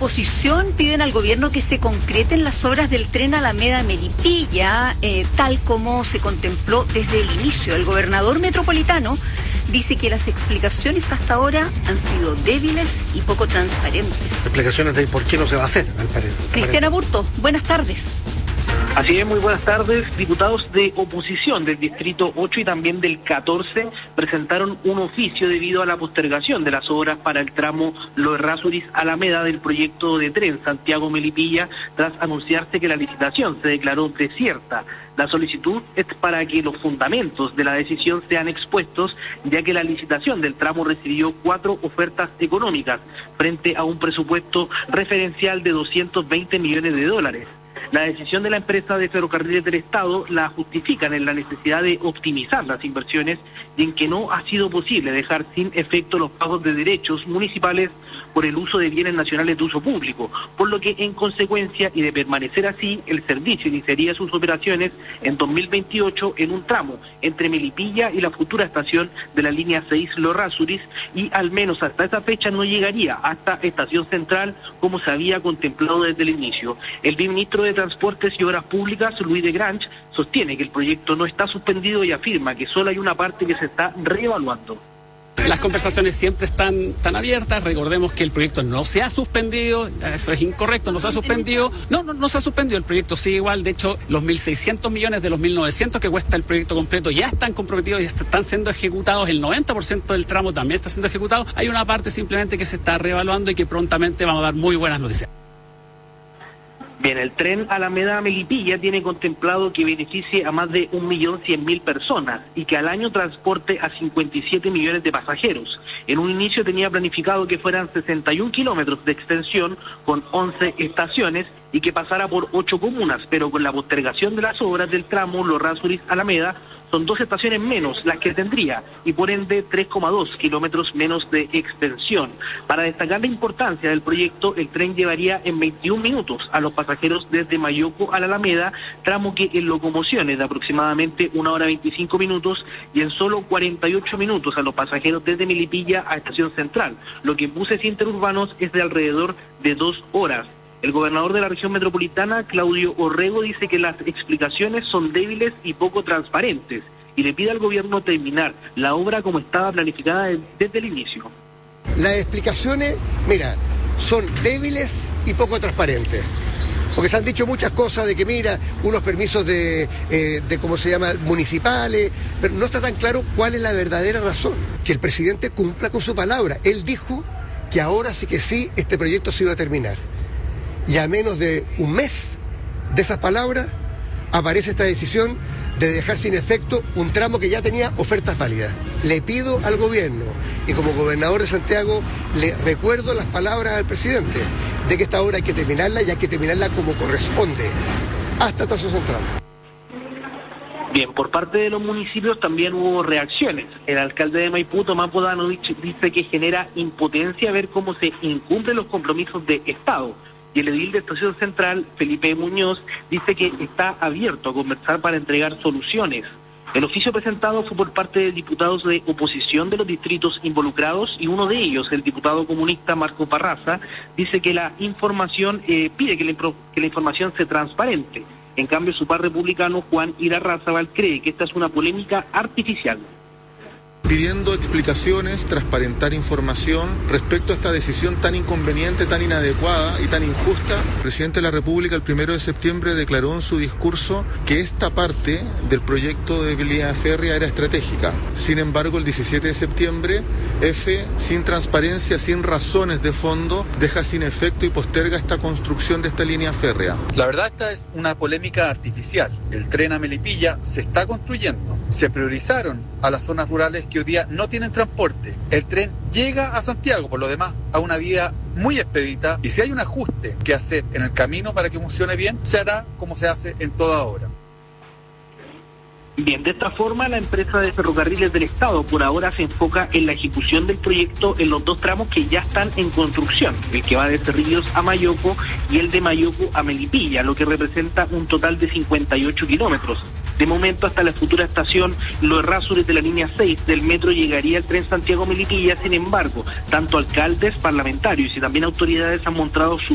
oposición piden al gobierno que se concreten las obras del tren Alameda-Melipilla, tal como se contempló desde el inicio. El gobernador metropolitano dice que las explicaciones hasta ahora han sido débiles y poco transparentes. Explicaciones de por qué no se va a hacer, al parecer. Cristian Aburto, buenas tardes. Así es, muy buenas tardes. Diputados de oposición del Distrito 8 y también del 14 presentaron un oficio debido a la postergación de las obras para el tramo Los Errázuriz-Alameda del proyecto de tren Santiago-Melipilla, tras anunciarse que la licitación se declaró desierta. La solicitud es para que los fundamentos de la decisión sean expuestos, ya que la licitación del tramo recibió 4 ofertas económicas frente a un presupuesto referencial de $220 millones. La decisión de la empresa de ferrocarriles del Estado la justifican en la necesidad de optimizar las inversiones y en que no ha sido posible dejar sin efecto los pagos de derechos municipales por el uso de bienes nacionales de uso público, por lo que en consecuencia y de permanecer así, el servicio iniciaría sus operaciones en 2028 en un tramo entre Melipilla y la futura estación de la línea 6 Los Errázuriz, y al menos hasta esa fecha no llegaría hasta Estación Central como se había contemplado desde el inicio. El viceministro de Transportes y Obras Públicas, Luis de Grange, sostiene que el proyecto no está suspendido y afirma que solo hay una parte que se está reevaluando. Las conversaciones siempre están abiertas. Recordemos que el proyecto no se ha suspendido, eso es incorrecto, no se ha suspendido. No se ha suspendido, el proyecto sigue igual. De hecho, los 1.600 millones de los 1.900 que cuesta el proyecto completo ya están comprometidos y están siendo ejecutados. El 90% del tramo también está siendo ejecutado. Hay una parte simplemente que se está reevaluando y que prontamente vamos a dar muy buenas noticias. Bien, el tren Alameda-Melipilla tiene contemplado que beneficie a más de 1.100.000 personas y que al año transporte a 57 millones de pasajeros. En un inicio tenía planificado que fueran 61 kilómetros de extensión con 11 estaciones y que pasara por 8 comunas, pero con la postergación de las obras del tramo Los Errázuriz-Alameda, son 2 estaciones menos las que tendría y por ende 3,2 kilómetros menos de extensión. Para destacar la importancia del proyecto, el tren llevaría en 21 minutos a los pasajeros desde Mayoco a la Alameda, tramo que en locomociones de aproximadamente 1 hora 25 minutos y en solo 48 minutos a los pasajeros desde Melipilla a Estación Central, lo que en buses interurbanos es de alrededor de 2 horas. El gobernador de la región metropolitana, Claudio Orrego, dice que las explicaciones son débiles y poco transparentes y le pide al gobierno terminar la obra como estaba planificada desde el inicio. Las explicaciones, mira, son débiles y poco transparentes. Porque se han dicho muchas cosas de que, mira, unos permisos de ¿cómo se llama?, municipales, pero no está tan claro cuál es la verdadera razón. Que el presidente cumpla con su palabra. Él dijo que ahora sí que sí, este proyecto se iba a terminar. Y a menos de un mes de esas palabras aparece esta decisión de dejar sin efecto un tramo que ya tenía ofertas válidas. Le pido al gobierno, y como gobernador de Santiago, le recuerdo las palabras al presidente, de que esta obra hay que terminarla y hay que terminarla como corresponde, hasta Estación Central. Bien, por parte de los municipios también hubo reacciones. El alcalde de Maipú, Tomás Bodanovich, dice que genera impotencia ver cómo se incumplen los compromisos de Estado. Y el edil de Estación Central, Felipe Muñoz, dice que está abierto a conversar para entregar soluciones. El oficio presentado fue por parte de diputados de oposición de los distritos involucrados y uno de ellos, el diputado comunista Marco Parraza, dice que la información pide que la información sea transparente. En cambio, su par republicano, Juan Irarrázaval, cree que esta es una polémica artificial. Pidiendo explicaciones, transparentar información respecto a esta decisión tan inconveniente, tan inadecuada y tan injusta. El presidente de la República el 1 de septiembre declaró en su discurso que esta parte del proyecto de línea férrea era estratégica. Sin embargo, el 17 de septiembre, sin transparencia, sin razones de fondo, deja sin efecto y posterga esta construcción de esta línea férrea. La verdad, esta es una polémica artificial. El tren a Melipilla se está construyendo. Se priorizaron a las zonas rurales que hoy día no tienen transporte. El tren llega a Santiago, por lo demás, a una vía muy expedita, y si hay un ajuste que hacer en el camino para que funcione bien, se hará como se hace en toda obra. Bien, de esta forma la empresa de ferrocarriles del Estado por ahora se enfoca en la ejecución del proyecto en los 2 tramos que ya están en construcción, el que va de Cerrillos a Mayoco y el de Mayoco a Melipilla, lo que representa un total de 58 kilómetros. De momento, hasta la futura estación Los Errázuriz de la línea 6 del metro llegaría el tren Santiago-Melipilla. Sin embargo, tanto alcaldes, parlamentarios y también autoridades han mostrado su